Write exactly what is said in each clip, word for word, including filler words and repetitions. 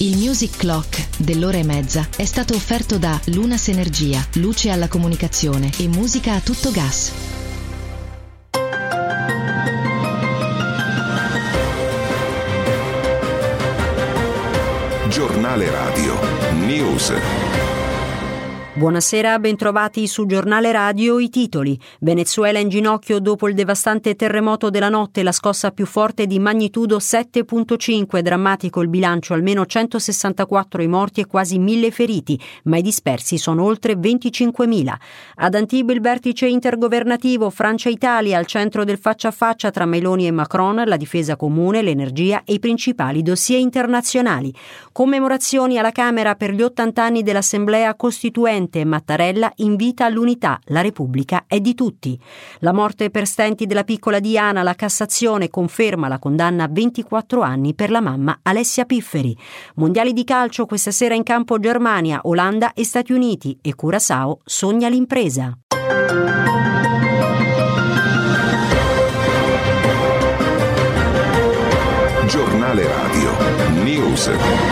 Il Music Clock dell'ora e mezza è stato offerto da Lunas Energia, luce alla comunicazione e musica a tutto gas. Giornale Radio News. Buonasera, bentrovati su Giornale Radio. I titoli: Venezuela in ginocchio dopo il devastante terremoto della notte, la scossa più forte di magnitudo sette virgola cinque, drammatico il bilancio, almeno centosessantaquattro i morti e quasi mille feriti, ma i dispersi sono oltre venticinquemila. Ad Antibes il vertice intergovernativo Francia-Italia, al centro del faccia a faccia tra Meloni e Macron, la difesa comune, l'energia e i principali dossier internazionali. Commemorazioni alla Camera per gli ottanta anni dell'Assemblea Costituente. Mattarella invita all'unità, la Repubblica è di tutti. La morte per stenti della piccola Diana, la Cassazione conferma la condanna a ventiquattro anni per la mamma Alessia Pifferi. Mondiali di calcio questa sera in campo Germania, Olanda e Stati Uniti, e Curaçao sogna l'impresa. Giornale Radio News.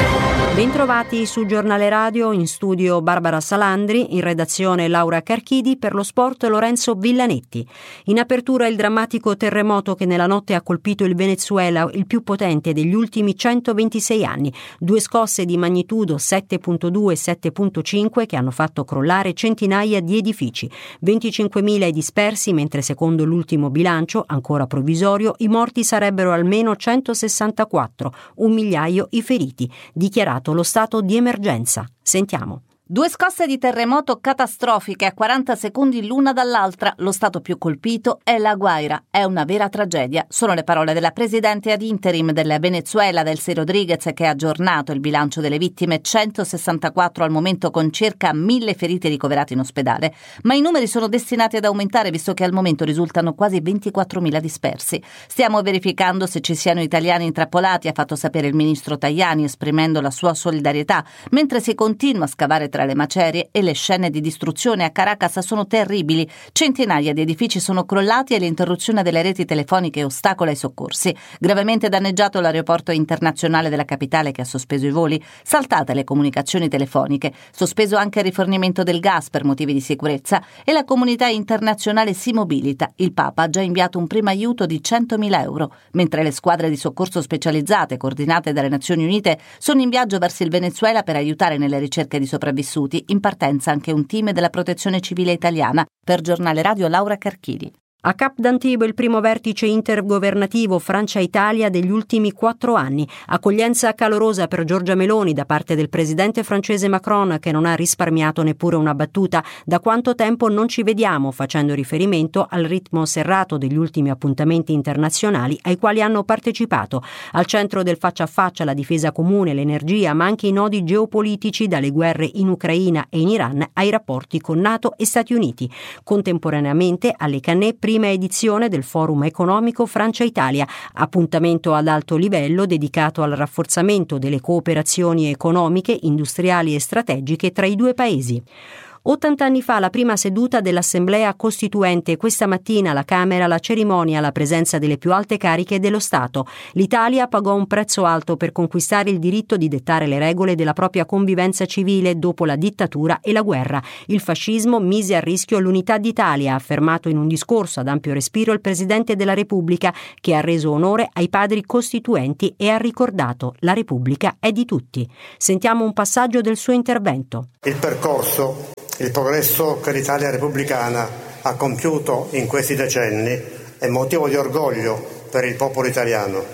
Bentrovati su Giornale Radio, in studio Barbara Salandri, in redazione Laura Carchidi, per lo sport Lorenzo Villanetti. In apertura il drammatico terremoto che nella notte ha colpito il Venezuela, il più potente degli ultimi centoventisei anni. Due scosse di magnitudo sette virgola due e sette virgola cinque che hanno fatto crollare centinaia di edifici. venticinquemila i dispersi, mentre secondo l'ultimo bilancio, ancora provvisorio, i morti sarebbero almeno centosessantaquattro, un migliaio i feriti. Dichiarato lo stato di emergenza. Sentiamo. Due scosse di terremoto catastrofiche a quaranta secondi l'una dall'altra. Lo stato più colpito è La Guaira. È una vera tragedia. Sono le parole della presidente ad interim del Venezuela, Delcy Rodriguez, che ha aggiornato il bilancio delle vittime, centosessantaquattro al momento, con circa mille feriti ricoverati in ospedale. Ma i numeri sono destinati ad aumentare, visto che al momento risultano quasi ventiquattromila dispersi. Stiamo verificando se ci siano italiani intrappolati, ha fatto sapere il ministro Tajani, esprimendo la sua solidarietà, mentre si continua a scavare tra le macerie e le scene di distruzione a Caracas sono terribili. Centinaia di edifici sono crollati e l'interruzione delle reti telefoniche ostacola i soccorsi. Gravemente danneggiato l'aeroporto internazionale della capitale, che ha sospeso i voli, saltate le comunicazioni telefoniche, sospeso anche il rifornimento del gas per motivi di sicurezza, e la comunità internazionale si mobilita. Il Papa ha già inviato un primo aiuto di centomila euro, mentre le squadre di soccorso specializzate, coordinate dalle Nazioni Unite, sono in viaggio verso il Venezuela per aiutare nelle ricerche di sopravvissuti. In partenza anche un team della Protezione Civile italiana. Per Giornale Radio Laura Carchidi. A Cap d'Antibes il primo vertice intergovernativo Francia-Italia degli ultimi quattro anni. Accoglienza calorosa per Giorgia Meloni da parte del presidente francese Macron, che non ha risparmiato neppure una battuta. Da quanto tempo non ci vediamo, facendo riferimento al ritmo serrato degli ultimi appuntamenti internazionali ai quali hanno partecipato. Al centro del faccia a faccia la difesa comune, l'energia, ma anche i nodi geopolitici, dalle guerre in Ucraina e in Iran ai rapporti con NATO e Stati Uniti. Contemporaneamente alle Cannes, prima edizione del Forum Economico Francia-Italia, appuntamento ad alto livello dedicato al rafforzamento delle cooperazioni economiche, industriali e strategiche tra i due paesi. ottanta anni fa la prima seduta dell'Assemblea Costituente, questa mattina alla Camera la cerimonia alla presenza delle più alte cariche dello Stato. L'Italia pagò un prezzo alto per conquistare il diritto di dettare le regole della propria convivenza civile dopo la dittatura e la guerra. Il fascismo mise a rischio l'unità d'Italia, ha affermato in un discorso ad ampio respiro il Presidente della Repubblica, che ha reso onore ai padri costituenti e ha ricordato: la Repubblica è di tutti. Sentiamo un passaggio del suo intervento. Il percorso Il progresso che l'Italia repubblicana ha compiuto in questi decenni è motivo di orgoglio per il popolo italiano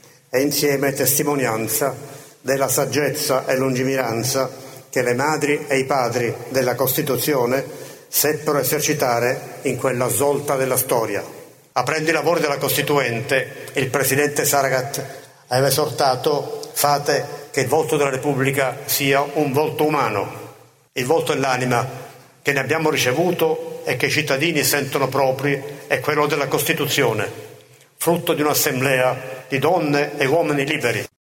e insieme testimonianza della saggezza e lungimiranza che le madri e i padri della Costituzione seppero esercitare in quella svolta della storia. Aprendo i lavori della Costituente, il presidente Saragat aveva esortato: fate che il volto della Repubblica sia un volto umano. Il volto e l'anima che ne abbiamo ricevuto e che i cittadini sentono propri è quello della Costituzione, frutto di un'assemblea di donne e uomini liberi.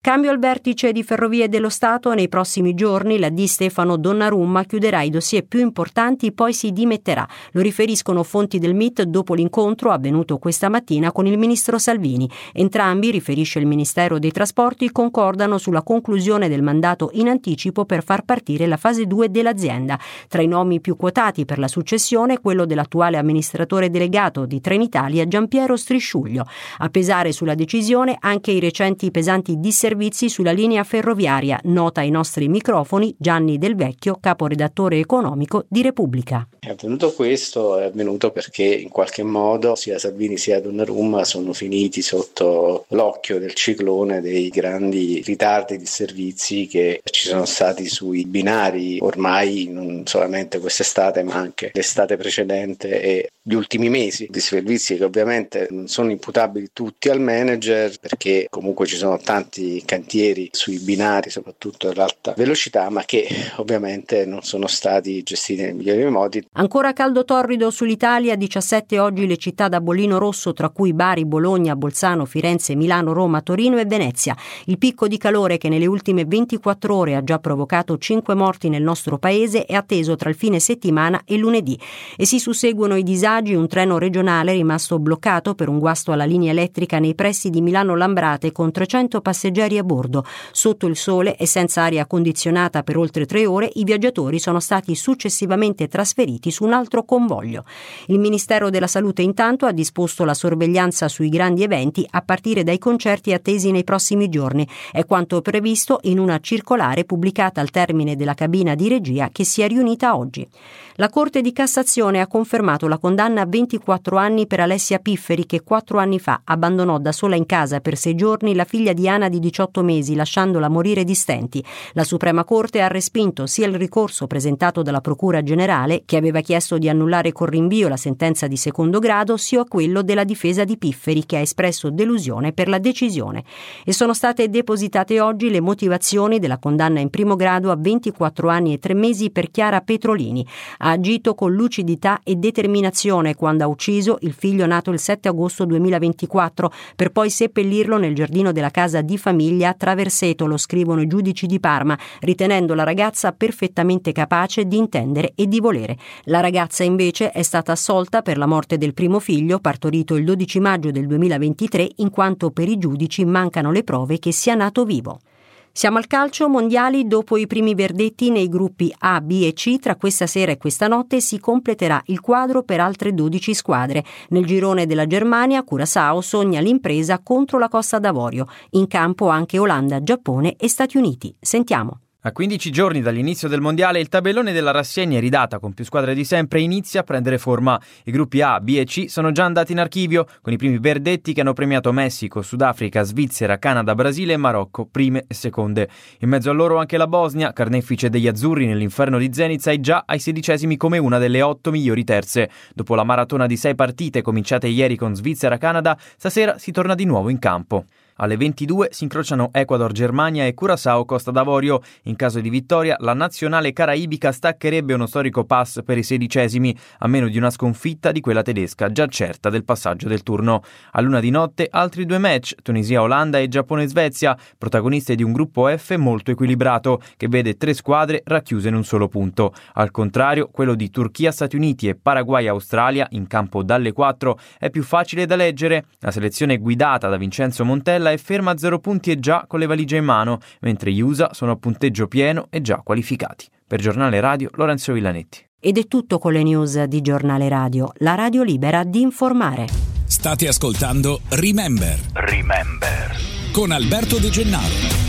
Cambio al vertice di Ferrovie dello Stato. Nei prossimi giorni la Di Stefano Donnarumma chiuderà i dossier più importanti, poi si dimetterà. Lo riferiscono fonti del M I T dopo l'incontro avvenuto questa mattina con il ministro Salvini. Entrambi, riferisce il Ministero dei Trasporti, concordano sulla conclusione del mandato in anticipo per far partire la fase due dell'azienda. Tra i nomi più quotati per la successione quello dell'attuale amministratore delegato di Trenitalia Giampiero Strisciuglio. A pesare sulla decisione anche i recenti pesanti disservizi sulla linea ferroviaria, nota ai nostri microfoni Gianni Del Vecchio, caporedattore economico di Repubblica. È avvenuto questo, è avvenuto perché in qualche modo sia Salvini sia Donnarumma sono finiti sotto l'occhio del ciclone dei grandi ritardi di servizi che ci sono stati sui binari ormai non solamente quest'estate ma anche l'estate precedente e gli ultimi mesi, di servizi che ovviamente non sono imputabili tutti al manager perché comunque ci sono tanti cantieri sui binari, soprattutto all'alta velocità, ma che ovviamente non sono stati gestiti nei migliori modi. Ancora caldo torrido sull'Italia, diciassette oggi le città da bollino rosso, tra cui Bari, Bologna, Bolzano, Firenze, Milano, Roma, Torino e Venezia. Il picco di calore che nelle ultime ventiquattro ore ha già provocato cinque morti nel nostro paese è atteso tra il fine settimana e lunedì. E si susseguono i disagi, un treno regionale rimasto bloccato per un guasto alla linea elettrica nei pressi di Milano Lambrate con trecento passeggeri a bordo. Sotto il sole e senza aria condizionata per oltre tre ore, i viaggiatori sono stati successivamente trasferiti su un altro convoglio. Il Ministero della Salute intanto ha disposto la sorveglianza sui grandi eventi a partire dai concerti attesi nei prossimi giorni. È quanto previsto in una circolare pubblicata al termine della cabina di regia che si è riunita oggi. La Corte di Cassazione ha confermato la condanna a ventiquattro anni per Alessia Pifferi, che quattro anni fa abbandonò da sola in casa per sei giorni la figlia di Ana di diciotto mesi, lasciandola morire di stenti. La Suprema Corte ha respinto sia il ricorso presentato dalla Procura Generale, che aveva chiesto di annullare con rinvio la sentenza di secondo grado, sia quello della difesa di Pifferi, che ha espresso delusione per la decisione. E sono state depositate oggi le motivazioni della condanna in primo grado a ventiquattro anni e tre mesi per Chiara Petrolini. Ha agito con lucidità e determinazione quando ha ucciso il figlio nato il sette agosto duemilaventiquattro per poi seppellirlo nel giardino della casa di famiglia a Traverseto, lo scrivono i giudici di Parma, ritenendo la ragazza perfettamente capace di intendere e di volere. La ragazza invece è stata assolta per la morte del primo figlio, partorito il dodici maggio del duemilaventitré, in quanto per i giudici mancano le prove che sia nato vivo. Siamo al calcio, mondiali. Dopo i primi verdetti nei gruppi A, B e C, tra questa sera e questa notte si completerà il quadro per altre dodici squadre. Nel girone della Germania, Curaçao sogna l'impresa contro la Costa d'Avorio. In campo anche Olanda, Giappone e Stati Uniti. Sentiamo. A quindici giorni dall'inizio del mondiale il tabellone della rassegna ridata con più squadre di sempre inizia a prendere forma. I gruppi A, B e C sono già andati in archivio con i primi verdetti che hanno premiato Messico, Sudafrica, Svizzera, Canada, Brasile e Marocco, prime e seconde. In mezzo a loro anche la Bosnia, carnefice degli azzurri nell'inferno di Zenica, è già ai sedicesimi come una delle otto migliori terze. Dopo la maratona di sei partite cominciate ieri con Svizzera-Canada, stasera si torna di nuovo in campo. Alle ventidue si incrociano Ecuador, Germania e Curaçao, Costa d'Avorio. In caso di vittoria, la nazionale caraibica staccherebbe uno storico pass per i sedicesimi, a meno di una sconfitta di quella tedesca, già certa del passaggio del turno. A luna di notte, altri due match, Tunisia-Olanda e Giappone-Svezia, protagoniste di un gruppo F molto equilibrato, che vede tre squadre racchiuse in un solo punto. Al contrario, quello di Turchia-Stati Uniti e Paraguay-Australia, in campo dalle quattro, è più facile da leggere. La selezione guidata da Vincenzo Montella è ferma a zero punti e già con le valigie in mano, mentre gli U S A sono a punteggio pieno e già qualificati. Per Giornale Radio, Lorenzo Villanetti. Ed è tutto con le news di Giornale Radio, la radio libera di informare. State ascoltando Remember. Remember. Con Alberto De Gennaro.